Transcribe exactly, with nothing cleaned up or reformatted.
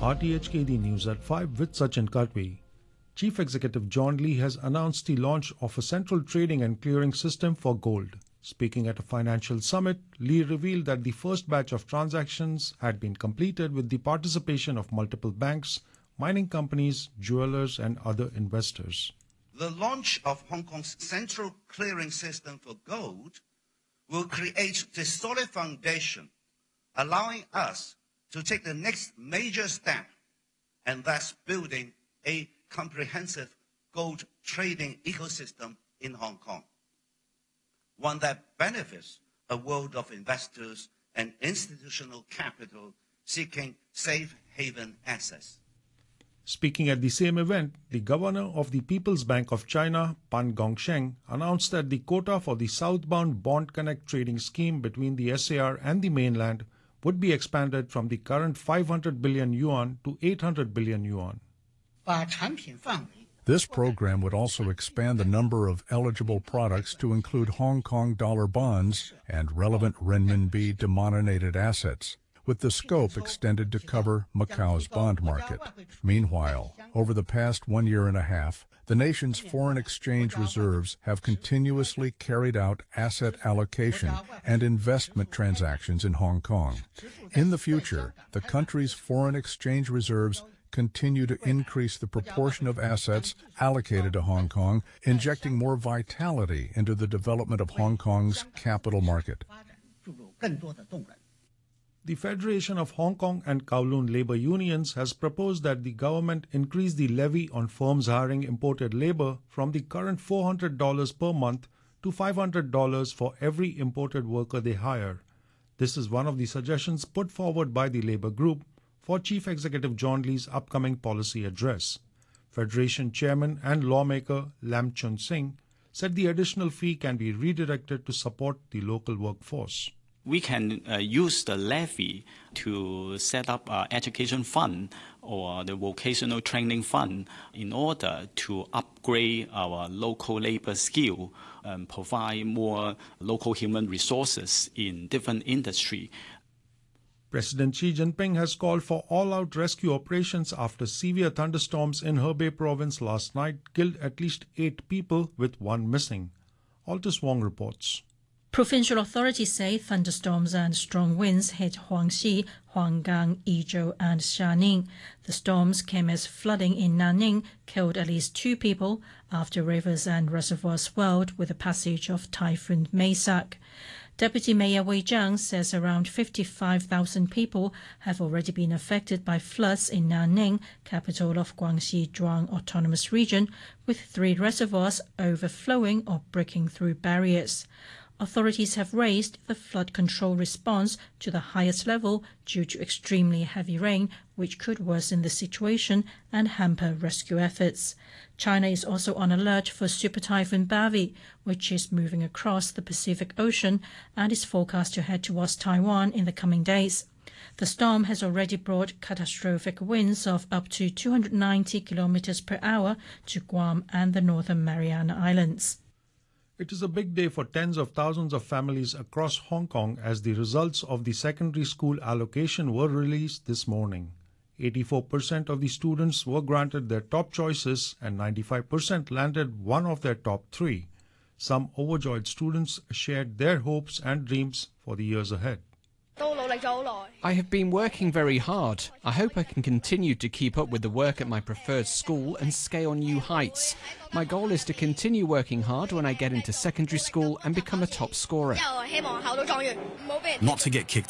R T H K D News at five with Sachin Karpi. Chief Executive John Lee has announced the launch of a central trading and clearing system for gold. Speaking at a financial summit, Lee revealed that the first batch of transactions had been completed with the participation of multiple banks, mining companies, jewelers, and other investors. The launch of Hong Kong's central clearing system for gold will create the solid foundation, allowing us to take the next major step, and thus building a comprehensive gold trading ecosystem in Hong Kong, one that benefits a world of investors and institutional capital seeking safe haven access. Speaking at the same event, the governor of the People's Bank of China, Pan Gongsheng, announced that the quota for the southbound Bond Connect trading scheme between the S A R and the mainland would be expanded from the current five hundred billion yuan to eight hundred billion yuan. This program would also expand the number of eligible products to include Hong Kong dollar bonds and relevant renminbi denominated assets, with the scope extended to cover Macau's bond market. Meanwhile, over the past one year and a half, the nation's foreign exchange reserves have continuously carried out asset allocation and investment transactions in Hong Kong. In the future, the country's foreign exchange reserves continue to increase the proportion of assets allocated to Hong Kong, injecting more vitality into the development of Hong Kong's capital market. The Federation of Hong Kong and Kowloon Labour Unions has proposed that the government increase the levy on firms hiring imported labour from the current four hundred dollars per month to five hundred dollars for every imported worker they hire. This is one of the suggestions put forward by the Labour Group for Chief Executive John Lee's upcoming policy address. Federation Chairman and lawmaker Lam Chun Sing said the additional fee can be redirected to support the local workforce. We can uh, use the levy to set up an education fund or the vocational training fund in order to upgrade our local labor skill and provide more local human resources in different industries. President Xi Jinping has called for all-out rescue operations after severe thunderstorms in Hebei province last night killed at least eight people, with one missing. Altus Wong reports. Provincial authorities say thunderstorms and strong winds hit Huangxi, Huanggang, Yizhou and Xianing. The storms came as flooding in Nanning killed at least two people after rivers and reservoirs swelled with the passage of Typhoon Maysak. Deputy Mayor Wei Jiang says around fifty-five thousand people have already been affected by floods in Nanning, capital of Guangxi Zhuang Autonomous Region, with three reservoirs overflowing or breaking through barriers. Authorities have raised the flood control response to the highest level due to extremely heavy rain, which could worsen the situation and hamper rescue efforts. China is also on alert for Super Typhoon Bavi, which is moving across the Pacific Ocean and is forecast to head towards Taiwan in the coming days. The storm has already brought catastrophic winds of up to two hundred ninety kilometers per hour to Guam and the Northern Mariana Islands. It is a big day for tens of thousands of families across Hong Kong as the results of the secondary school allocation were released this morning. eighty-four percent of the students were granted their top choices and ninety-five percent landed one of their top three. Some overjoyed students shared their hopes and dreams for the years ahead. I have been working very hard. I hope I can continue to keep up with the work at my preferred school and scale new heights. My goal is to continue working hard when I get into secondary school and become a top scorer. Not to get kicked